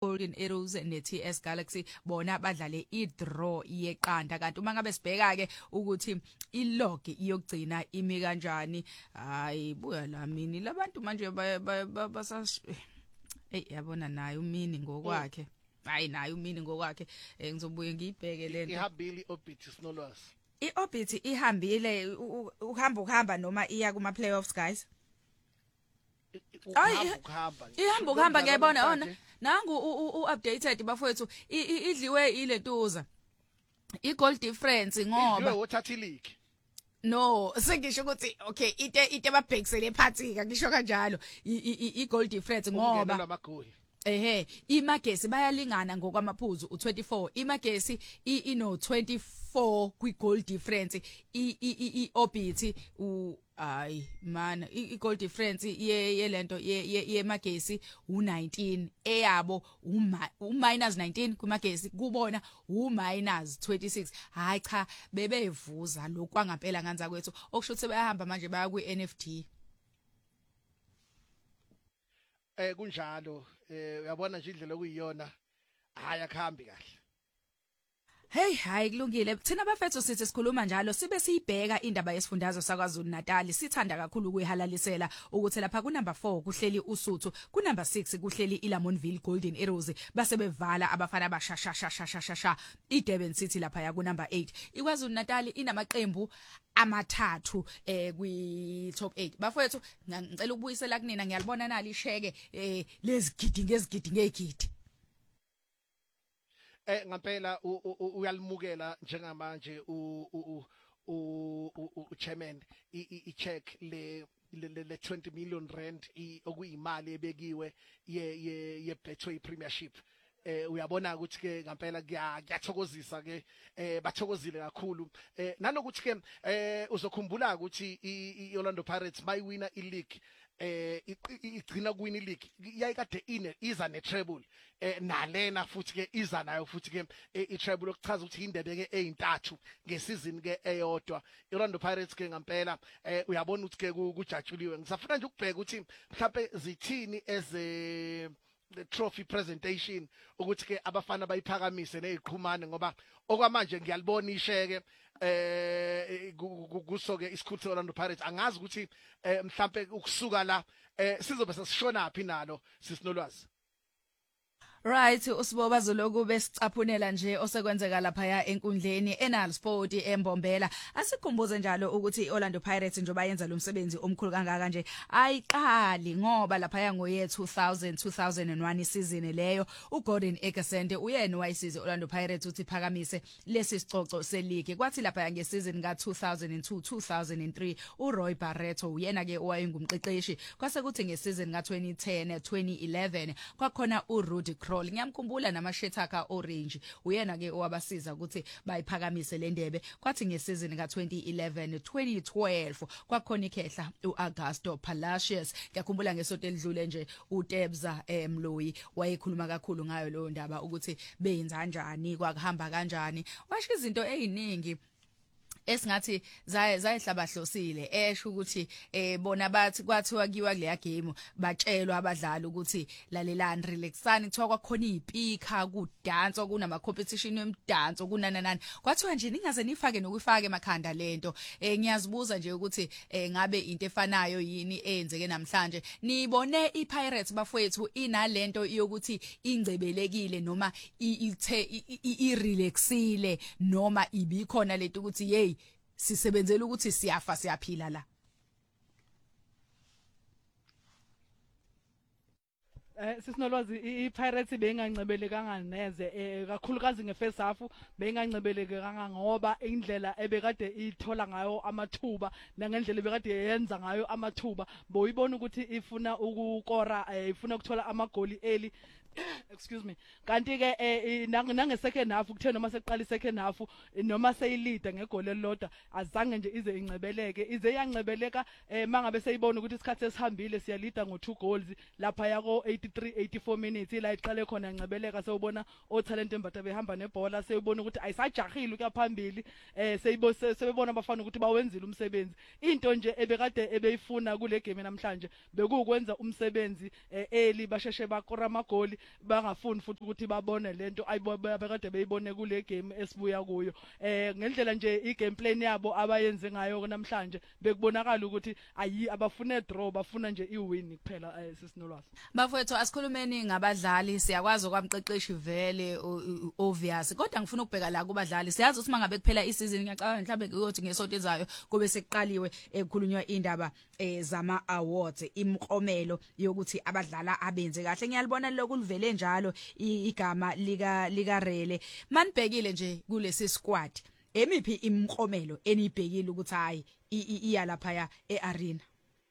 iGolden Arrows neTS Galaxy bona badlale idraw yeqanda kanti uma ngabe sibheka ke ukuthi ilog iyogcina imi kanjani hayi buya la mini labantu manje basas yabona naye umini ngokwakhe hayi naye umini ngokwakhe ngizobuye ngiyibheke lento ihambile Orbit Sinolwazi iOrbit ihambile uhamba noma iya kuma playoffs guys ihamba ngiyabona ona nangu uupdated bafowethu idliwe ilentuza igoal difference ngoba uthatha ileague no sengisho ukuthi okay ite babhekisele phansi ngisho kanjalo igoal difference ngoba iMagesi bayalingana ngokwamaphuzu u24 iMagesi ino 24 kwi goal difference iOrbit hayi man igoal difference yelento yeMagesi u19 eyabo u-19 kuMagesi kubona u-26 hayi cha bebevuza lokwangampela nganza kwethu okusho ukuthi bayahamba manje baya kwi-NFT kunjalo uyabona nje indlela okuyiyona hayi akhambi kahle Hey hayi kulungile thina bafethu sithi sikhuluma njalo sibe siyibheka indaba yesifundazwe saKwaZulu Natal sithanda kakhulu kuyihalalisela ukuthi lapha ku number 4 kuhleli uSuthu ku number 6 kuhleli iLamontville Golden Arrows base bevala abafana abashashashashashasha iDurban City lapha ya ku number 8 iKwaZulu Natal inamaqembu amathathu kwi top 8 bafethu ngicela ukubuyisela kunina ngiyalibona nali isheke lezigidi ngezigidi ngampela uyalimukela njengamanje chairman icheck le 20 million rand okuyimali ebekiwe ye Betway Premiership uyabona ukuthi ke ngampela kuyathokozisa ke bathokozile kakhulu nanokuthi ke uzokhumbula ukuthi iOrlando Pirates bayiwina ileague igcina kuwina ileague yayikade iza netreble nalena futhi ke iza nayo futhi ke itreble okuchaza ukuthi indebe ke eyintathu ngesizini ke eyodwa iOrlando Pirates ke ngampela uyabona ukuthi ke kujatshuliwe ngisafuna nje ukubheka ukuthi mhlawumbe zithini eze the trophy presentation ukuthi ke abafana bayiphakamise neziqhumane ngoba okwamanje ngiyalibona isheke kusoke isikhulu seOrlando Pirates angazi ukuthi mhlambe ukusuka la sizobe sesishona phi nalo sisinolwazi Right usiboba zoloku besicaphulela nje osekwenzeka lapha enkundleni Enal Sport eMbombela asikhumbuze njalo ukuthi iOrlando Pirates njoba yenza lo msebenzi omkhulu kangaka nje ayiqali ngoba lapha ngoye 2001 season leyo uGordon Ekesente uyena wayisize iOrlando Pirates uthi phakamise lesi sicoco seleague kwathi lapha ngeseason ka2002-2003 uRoy Barreto uyena ke owayengumqeqeshi kwase kuthi ngeseason ka2010-2011 kwakhona uRudy ngiyamkhumbula namashetaka orange uyena ke owabasiza ukuthi bayiphakamise le ndebe kwathi ngesizini ka2011-2012 kwakhona ikhehla uAugusto Palacios ngiyakhumbula ngesonto elidlule nje uTebza Mloyi wayekhuluma kakhulu ngayo lo ndaba ukuthi beyenza kanjani kwakuhamba kanjani washo izinto eziningi esingathi zayihlabahlosile esho ukuthi bona bathi kwathiwa kiwa kuleya game batshelwa abadlali ukuthi lalelani relaxani kuthiwa kwakhona izipika kudansa kunama competition yemdanso kunananani kwathiwa nje ningaze nifake nokufaka emakhanda lento ngiyazibuza nje ukuthi ngabe into efanayo yini eyenzeke namhlanje nibone iPirates bafowethu inalento yokuthi ingcebelekile noma irelaxile noma ibikhona lento ukuthi hey sisebenzela ukuthi siyafa siyaphila la sisinolwazi iPirates bengancebelekanga neze kakhulukazi ngefirst half bengancebelekanga ngoba indlela ebekade ithola ngayo amathuba nangendlela ebekade yenza ngayo amathuba boyibona ukuthi ifuna ukukora ifuna ukuthola amagoli eli excuse me kanti ke nange second half kuthe noma seqala second half noma seyilida ngegoli elilodwa azange nje ize incebeleke ize yancebeleka mangabe seyibona ukuthi isikhathi esihambile siyalida ngo2 goals lapha yako 83-84 minutes la iqale khona incebeleka sewubona otalent embatha behamba nebhola seyibona ukuthi ayisajahile ukuya phambili sebebona abafana ukuthi bawenzile umsebenzi into nje ebekade ebeyifuna kule game namhlanje bekukwenza umsebenzi eli basheshe bakora amagoli bangafuni futhi ukuthi babone lento ayibekade beyibone kule game esibuya kuyo ngendlela nje i-game plan yabo abayenze ngayo namhlanje bekubonakala ukuthi abafune draw bafuna nje i-win kuphela sisinolwazi Bafowethu asikhulumeni ngabadlali siyakwazi okwamqeqeshi vele obvious kodwa ngifuna ukubheka la kubadlali siyazi ukuthi mangabe kuphela isizini ngiyacabanga mhlawumbe ukuthi ngesonto ezayo kube sekuqaliwe ekukhulunywa indaba zama awards imklomelo yokuthi abadlala abenze kahle ngiyalibona lokulivele njalo igama lika Rele manibhekile nje kulesi squad emiphi imklomelo enibhekile ukuthi hayi iya lapha earena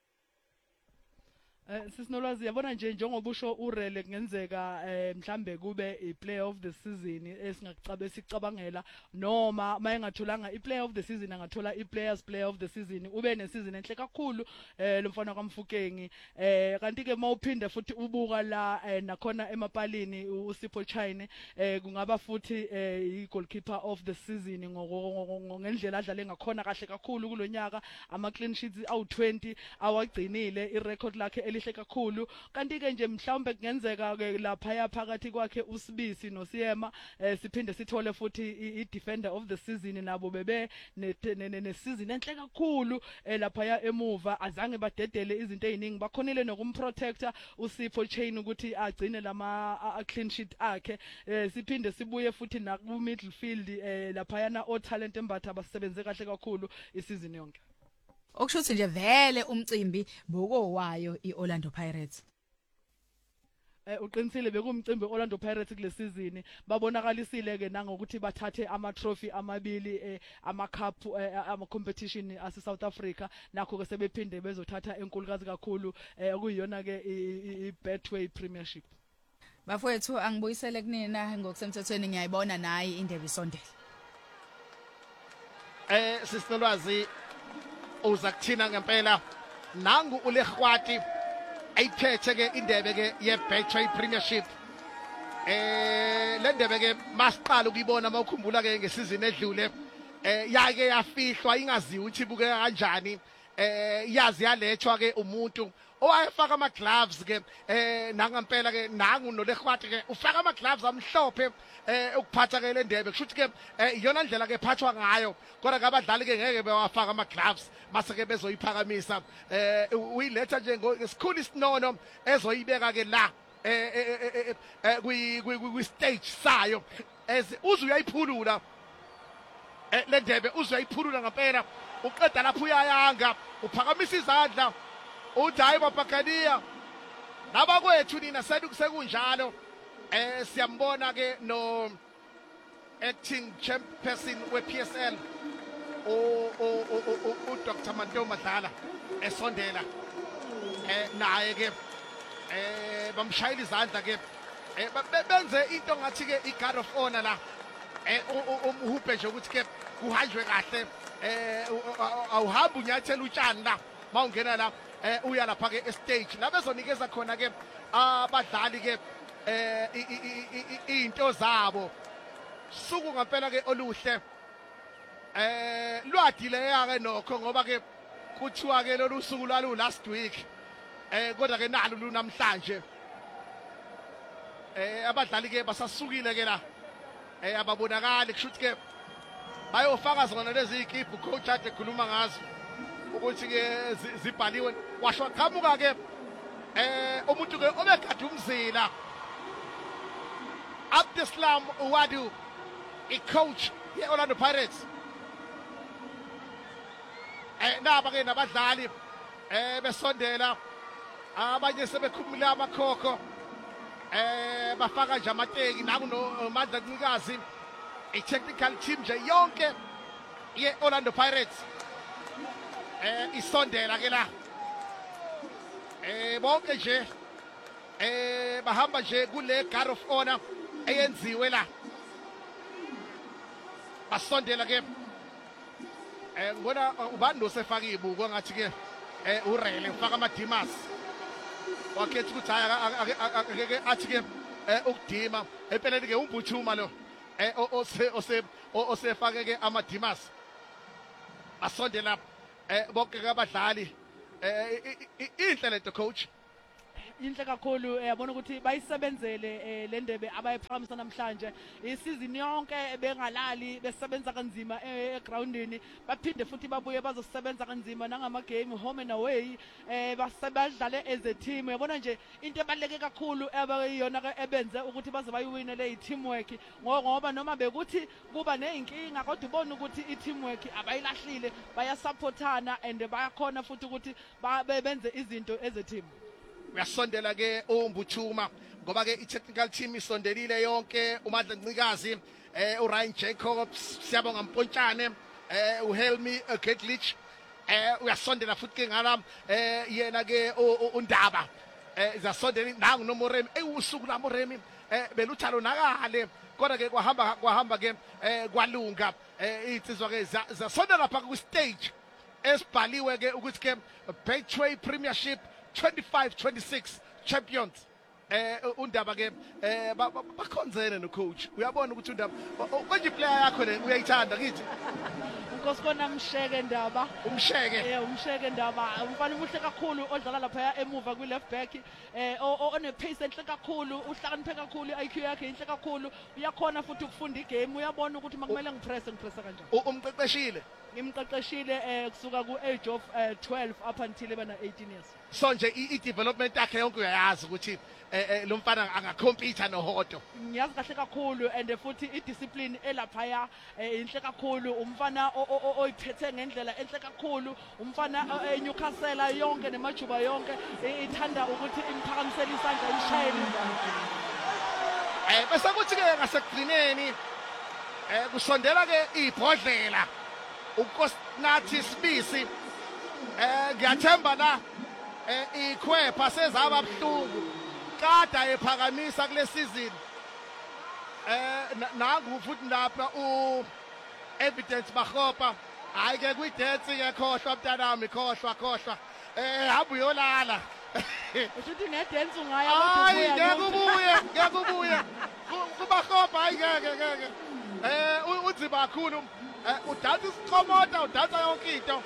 Sisinolwazi yabona nje njengoba usho uRele kungenzeka mhlambe kube iplayer of the season esingacabangela noma mayengatholanga iplayer of the season angathola iplayers player of the season ube nesizini enhle kakhulu lo mfana kaMfukeng kanti ke mawuphinde futhi ubuka la nakhona emapalini uSipho Chine kungaba futhi i-goalkeeper of the season ngendlela adlale ngakhona kahle kakhulu kulonyaka ama clean sheets awu20 awagcinile irecord lakhe elihle kakhulu kanti ke nje mhlawumbe kungenzeka ke lapha phakathi kwakhe uSibisi noSiyema siphinde sithole futhi i-defender of the season nabo bebe ne-season enhle kakhulu lapha emuva azange badedele izinto eziningi bakhonile nokumprotector uSipho Chain ukuthi agcine lama clean sheet akhe siphinde sibuye futhi na ku midfield lapha yana o talent embatha basebenze kahle kakhulu isizini yonke okushuthi nje vele umcimbi boko wayo iOrlando Pirates uqinisile bekumcimbi Orlando Pirates kule season babonakalisile ke nangokuthi bathathe ama trophy amabili ama cup ama competition ase South Africa nakho ke sebephinde bezothatha enkulukazi kakhulu okuyiyona ke i Betway Premiership Bafowethu angibuyisele kunina ngokusemthethweni ngiyayibona nayi indebe isondela Sisinolwazi uza kuthina ngempela nangu uLegwati ayithethe ke indebe ke yeBetway Premiership le ndebe ke masiqala ukuyibona mawukhumbula ke ngesizini edlule yake yafihlwa ingaziwa ukuthi ibuke kanjani yazi yalethwa ke umuntu owayefaka ama gloves ke nangempela ke nangu noLegwati ke ufaka ama gloves amhlophe ukuphatha ke le ndebe kushuthi ke iyona ndlela ke phathwa ngayo kodwa abadlali ke ngeke bewafaka ama gloves mase ke bezoyiphakamisa uyiletha nje ngesikhulu isinono ezoyibeka ke la kwi stage sayo uze uyayiphulula le ndebe uze uyayiphulula ngempela uqeda lapho uyayanga uphakamisa izandla uthi hayi babhakaniya nabakwethu nina sekunjalo siyambona ke no acting chairperson we-PSL uDr Mantlo Madlala esondela naye ke bamshayela izandla ke benze into ngathi ke i-guard of honor la umhubhe nje ukuthi ke kuhanjwe kahle awuhamba unyathela utshani la mawungena la uya lapha ke stage la bezonikeza khona ke abadlali ke into zabo suku ngempela ke oluhle lwadi leya ke nokho ngoba ke kuthiwa ke lolu suku lwalu last week kodwa ke nalo lunamhlanje abadlali ke basasukile ke la ababonakali kushuthi ke bayofaka zona lezi ikhiphu coach ade khuluma ngazo ukuthi ke zibhaliwe washo qhamuka ke umuntu ke obegade umzila Abdislam Uwadu i-coach ye-Orlando Pirates naba ke nabadlali besondela abanye sebekhumula amakhokho bafaka nje amateki nangu noMandla Ncikazi i-technical team nje yonke ye-Orlando Pirates isondela ke la bonke nje bahamba nje kule guard of honor eyenziwe la basondela ke ngibona ubani nosefaka ibuko ngathi ke uRele ufaka amaDimas wakhetha ukuthi hayi athi ke ukudima empeleni ke umbuthuma lo osefake ke amaDimas basondela bonke abadlali inhle lento coach inhle kakhulu yabona ukuthi bayisebenzele le ndebe abayiphakamisa namhlanje isizini yonke bengalali besebenza kanzima egroundini baphinde futhi babuye bazosebenza kanzima nangama game home and away basebadlale as a team yabona nje into ebaleke kakhulu abayiyona ke ebenze ukuthi baze bayiwine le teamwork ngoba noma bekuthi kuba neinkinga kodwa ubona ukuthi i-teamwork abayilahlile bayasupportana and bayakhona futhi ukuthi benze izinto as a team. Uyasondela ke uMbuthuma ngoba ke i-technical team isondelile yonke uMandla Ncikazi uRyan Jacobs siyabonga Mpontshane uHelmi Getlich uyasondela futhi ke ngala yena ke uNdaba zasondela nangu noMoremi usuku laMoremi beluthalo nakale kodwa ke kwahamba ke kwalunga insizwa ke zasondela lapha ku stage esibhaliwe ke ukuthi ke Betway Premiership 25-26 champions uNdaba ke bakhonzene no coach uyabona ukuthi uNdaba konje player yakho le uyayithanda kithi unkosibona Msheke Ndaba umsheke umsheke Ndaba umfana umuhle kakhulu odlala lapha emuva kwi left back one pace enhle kakhulu uhlakaniphe kakhulu IQ yakhe inhle kakhulu uyakhona futhi ukufunda igame uyabona ukuthi makumele ngipresse kanjani umqeqeshile ngimqeqeshile kusuka ku age of 12 up until bana 18 years so nje i-development yakhe yonke uyayazi ukuthi lo mfana angacompete noHoto ngiyazi kahle kakhulu and futhi i-discipline elaphaya inhle kakhulu umfana oyiphethe ngendlela enhle kakhulu umfana eNewcastle yonke nemajuba yonke ithanda ukuthi imphakamisele isandla ishayele bese kuthi ke ngasekugcineni kusondela ke ibhodlela uNkosinathi Sibisi ngiyathemba la ikhwepha sezaba buhlungu kada ephakamisa kule season nangu futhi lapha evidence bahopa hayi ke kwi-dance ke khohlwa mntanami khohlwa hamba uyolala uthi ne-dance ungaya hayi ngeke ubuye kubahopa hayi ngeke unzima kakhulu udansa isichomota udansa yonke into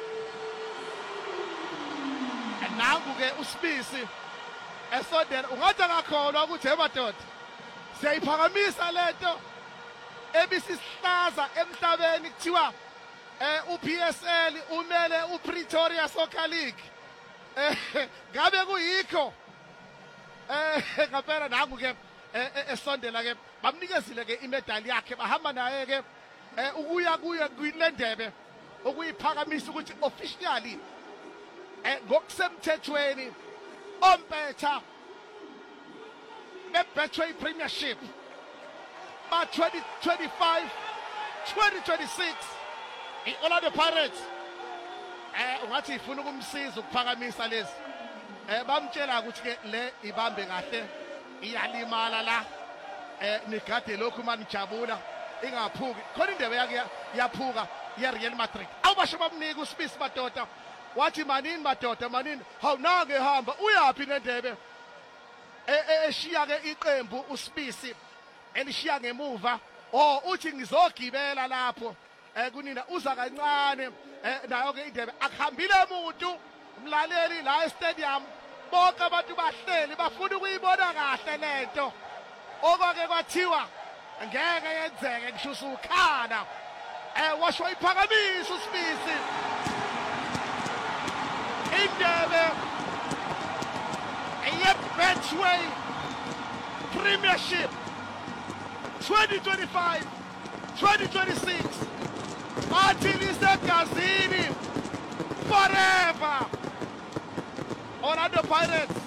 nangu ke uSibisi esondela ungathi akakholwa ukuthi emadoda siyayiphakamisa lento ebisisihlaza emhlabeni kuthiwa uPSL umele uPretoria Soccer League ngabe kuyikho ngaphela nangu ke esondela ke bamnikezile ke imedali yakhe bahamba naye ke ukuya kulendebe ukuyiphakamisa ukuthi officially ngokusemthethweni ompetha beBetway Premiership ba 2025 2026 iOrlando Pirates ungathi ifuna ukumsiza ukuphakamisa lezi bamtshela ukuthi ke le ibambe kahle iyalimala la nigade lokhu manijabula ingaphuki khona indebe yake yaphuka yeReal Madrid awubasho bamnika uSibisi madoda wathi manini madoda manini hawunake hamba uyapi nendebe eshiya ke iqembu uSibisi elishiya ngemuva uthi ngizogibela lapho kunina uza kancane nayo ke indebe akuhambile umuntu umlaleli la estadium bonke abantu bahleli bafuna ukuyibona kahle lento okake kwathiwa ngeke yenzeke ngisho ukhala washo iphakamisa uSibisi indebe yeBetway Premiership 2025 2026 until isegazini forever Orlando Pirates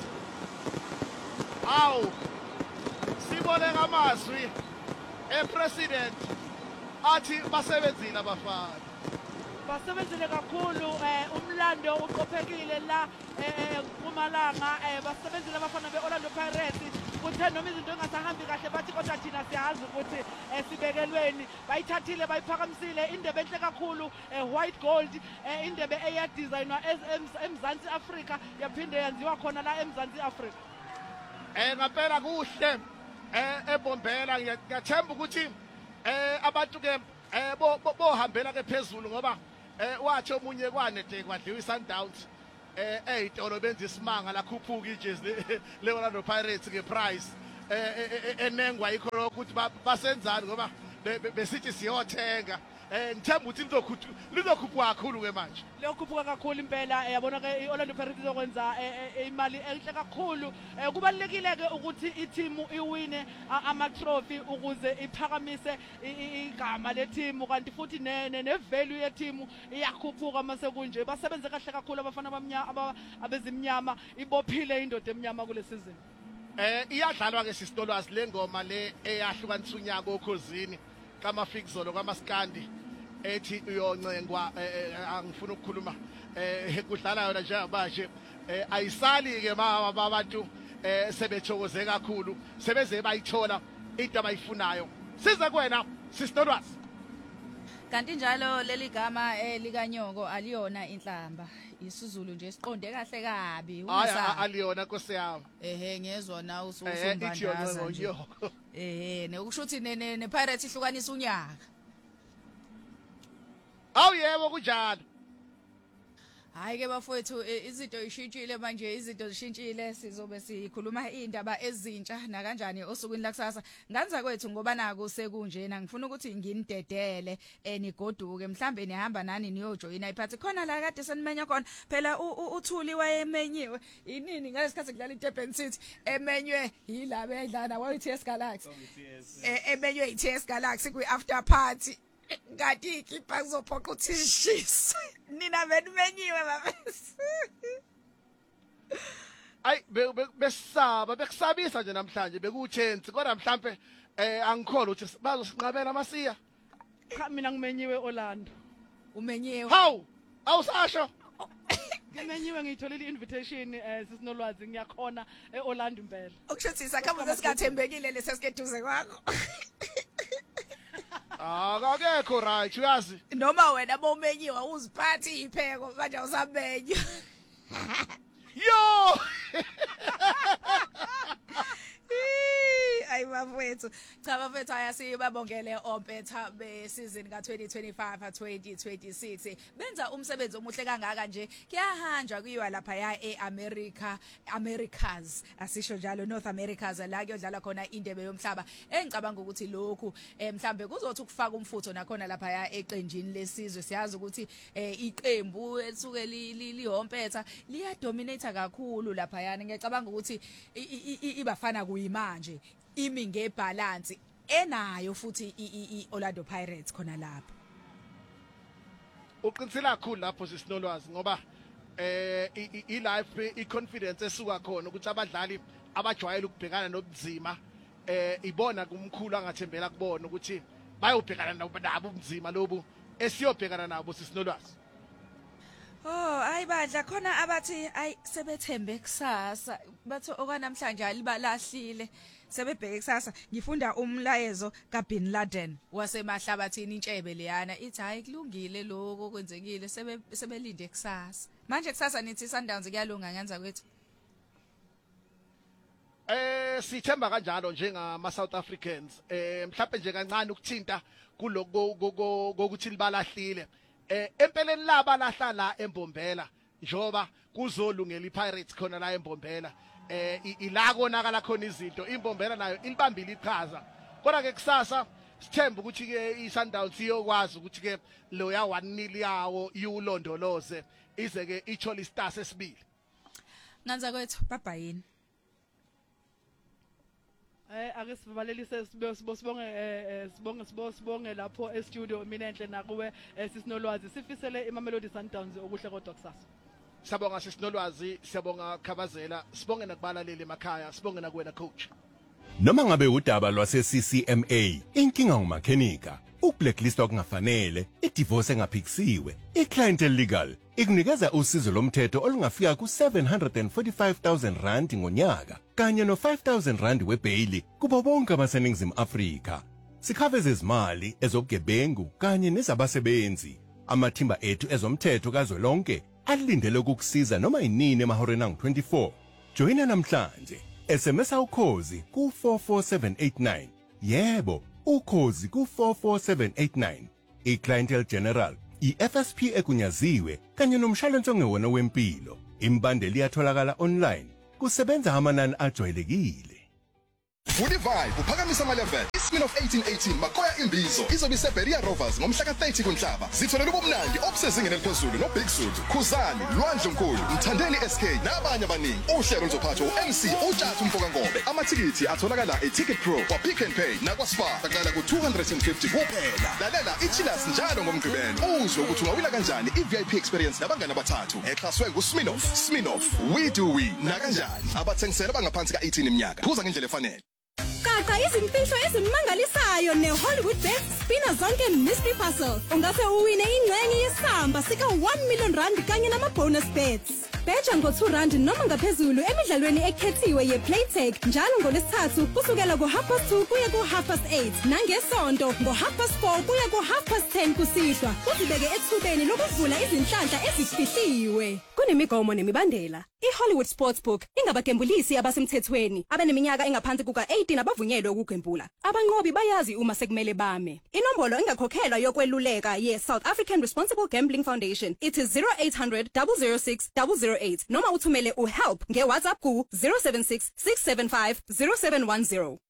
awu siboleka amazwi epresident athi basebenzile abafana basebenzile kakhulu umlando uqophekile la kumalanga basebenzile abafana beOrlando Pirates kuthe noma izinto engasahambi kahle bathi kodwa thina siyazi ukuthi sibekelweni bayithathile bayiphakamisile indebe enhle kakhulu white gold indebe eyadesignwa eMzansi Afrika yaphinde yenziwa khona la eMzansi Afrika ngaphela kuhle eBombela ngiyathemba ukuthi abantu ke bohambela ke phezulu ngoba wathi omunye kwane de kwadliwa iSundowns eyitolo benza isimanga la khuphuka ijezi le Orlando Pirates ngeprice enengwa yikho ukuthi basenzani ngoba besithi siyothenga ngithemba ukuthi lizokhuphuka kakhulu ke manje Lokhuphuka kakhulu impela yabona ke iOrlando Pirates izokwenza imali enhle kakhulu kubalekile ke ukuthi i-team iwine ama-trophy ukuze iphakamise igama le-team kanti futhi ne-value ye-team iyakhuphuka mase kunje basebenze kahle kakhulu abafana abezimnyama ibophile indoda emnyama kule season iyadlalwa ke sisitolwazi lengoma le eyahlukanisa unyaka okhosini kamafikizolo kamaskandi ethi uyoncengwa angifuna ukukhuluma kudlala yona njengamanje ayisali ke abantu sebethokoze kakhulu sebeze bayithola into abayifunayo siza kuwena sisitolwazi kanti njalo leli gama likanyoko aliyona inhlamba isiZulu nje siqonde kahle kabi aliyona Nkosi yami ngezwa na usumbandaza nje nekusho ukuthi ne Pirates ihlukanisa unyaka yebo kunjalo hayi ke bafowethu izinto ishintshile manje izinto zishintshile sizobe sikhuluma indaba ezintsha na kanjani osukwini lakusasa nganza kwethu ngoba naku sekunjena ngifuna ukuthi nginidedele nigoduke mhlambe nihamba nani niyojoyina iphathi khona la kade senimenya khona phela uthuli wayemenyiwe inini ngalesikhathi kudlala iDurban City emenywe yilabo edlala wayiTS Galaxy emenywe yiTS Galaxy kwi after party ngathi ikhipha kuzophoqa ukuthi ishise nina benimenyiwe babesi ay bekusabisa nje namhlanje bekuchance kodwa mhlambe angikholwa ukuthi bazosinqabela amasiya cha mina ngimenyiwe Orlando umenyiwe hawu awusasho ngimenyiwe ngiyitholile invitation sisinolwazi ngiyakhona eOrlando impela ukushuthisa khamuze singathembekile lesesikeduze kwakho akekho right uyazi noma wena bomenyiwa uziphathi ipheko manje awusamenywa yo ay bafethu cha bafethu ayasibabongele ompetha besizini ka2025-2026 benza umsebenzi omuhle kangaka nje kuyahanjwa kuyiwa lapha ya Americas asisho njalo North Americas la kuyodlala khona indebe yomhlaba engicabanga ukuthi lokhu mhlambe kuzothi ukufaka umfutho nakhona lapha ya eqenjini lesizwe siyazi ukuthi iqembu esuke lihompetha liya dominate kakhulu lapha yana ngiyacabanga ukuthi ibafana kuyimanje imi ngebalance enayo futhi iOrlando Pirates khona lapha uqinisela kakhulu lapho sisinolwazi ngoba i-life i-confidence esuka khona ukuthi abadlali abajwayele ukubhekana nobunzima ibona kumkhulu angathembela kubona ukuthi bayobhekana nabo ubunzima lobu esiyobhekana nabo sisinolwazi ayibadla khona abathi sebethembe kusasa bathi okwanamhlanje alibalahlile sebebheke kusasa ngifunda umlayezo kaBin Laden wasemahlabathini intshebe leyana ithi hayi kulungile lokho okwenzekile sebelinde kusasa manje kusasa nithi Sundowns kuyalunga ngenza kwethu sithemba kanjalo njengama South Africans mhlawumbe nje kancane ukuthinta kuloko kokuthi libalahlile empeleni laba lahla la eMbombela njoba kuzolungela iPirates khona la eMbombela ila konakala khona izinto iMbombela nayo ilibambile iqhaza kodwa ke kusasa sithemba ukuthi ke iSundowns iyokwazi ukuthi ke lo ya 1-0 yawo iwulondoloze ize ke ichole istar sesibili nganza kwethu babayini ake sivalelise sibonge lapho e-studio mina enhle nakuwe sisinolwazi sifisele iMamelodi Sundowns okuhle kodwa kusasa Siyabonga sisinolwazi siyabonga Khabazela sibonge nakubalaleli emakhaya sibonge nakuwena coach Noma ngabe udaba lwase-CCMA inkinga ngumakhenika ukublacklist okungafanele idivorce engaphikisiwe iClientele Legal ikunikeza usizo lomthetho olungafika ku745,000 rand ngonyaka kanye no5,000 rand webhaili kubo bonke abaseningizimu Afrika sikhaveze izimali ezobugebengu kanye nezabasebenzi amathimba ethu ezomthetho kazwelonke alindele ukukusiza noma inini emahoreni angu-24 joyina namhlanje SMS ukhozi ku44789 yebo ukhozi ku44789 iClientele General iFSP egunyaziwe kanye nomshwalense ongewona wempilo Imbandeli iyatholakala online. Kusebenza amanani ajwayelekile. Woody Vibe uphakamisa ama-level. Isminoff 1818 Makoya Imbizo izobe iseBeria Rovers ngomhla ka-30 kuNhlaba. Zitholela ubumnandi obusezingeni eliphezulu noBig Zulu, Khuzani, Lwandle Nkulu, Mthandeni SK nabanye abaningi. Uhlelo luzophathwa uMC uJathu Mfokangobe. Amathikithi atholakala eTicket Pro kwaPick n Pay nakwaSpar aqala ku250 kuphela. Lalela iChillers njalo ngomgqibelo. Uzwe ukuthi ungawina kanjani iVIP experience nabangani abathathu. Exhaswe nguSminoff. Sminoff, we do we. Nakanjani abathengisela bangaphansi ka-18 iminyaka. Phuza ngendlela efanele. Qaqa izimfihlo ezimangalisayo neHollywood Bets spina zonke mystery puzzle. Ungase uwine ingxenye yesamba sika 1 million rand kanye nama-bonus bets. Betha ngo-R2 noma ngaphezulu emidlalweni ekhethiwe yePlaytech njalo ngoLwesithathu kusukela ku2:30 kuya ku8:30 nangesonto ngo4:30 kuya ku10:30 kusihlwa. Uzibeke ethubeni lokuvula izinhlanhla ezifihliwe. Kunemigomo nemibandela. iHollywood Sportsbook ingabagembulisi abasemthethweni abaneminyaka engaphansi kuka-18 abavunyelwe ukugembula. Abanqobi bayazi uma sekumele bame. Inombolo engakhokhelwa yokweluleka ye-South African Responsible Gambling Foundation ithi 0800 006 008 noma uthumele uhelp ngeWhatsApp ku 076 675 0710.